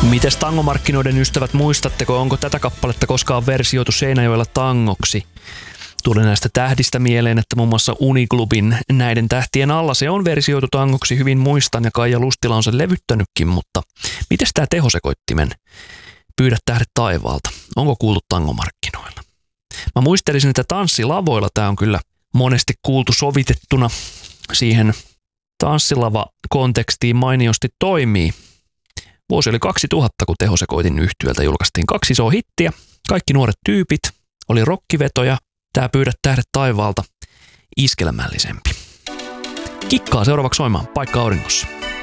Mites tangomarkkinoiden ystävät, muistatteko, onko tätä kappaletta koskaan versioitu Seinäjoella tangoksi? Tuli näistä tähdistä mieleen, että muun muassa Uniklubin Näiden tähtien alla se on versioitu tangoksi, hyvin muistan, ja Kaija Lustila on sen levyttänytkin, mutta mites tää tehosekoittimen Pyydä tähdet taivaalta? Onko kuultu tangomarkkinoilla? Mä muistelisin, että tanssilavoilla tää on kyllä monesti kuultu sovitettuna siihen tanssilava-kontekstiin mainiosti toimii. Vuosi oli 2000, kun Tehosekoitin yhtyöltä julkaistiin 2 isoa hittiä. Kaikki nuoret tyypit, oli rokkivetoja, tää Pyydä tähdet taivaalta iskelmällisempi. Kikkaa seuraavaksi soimaan Paikka auringossa.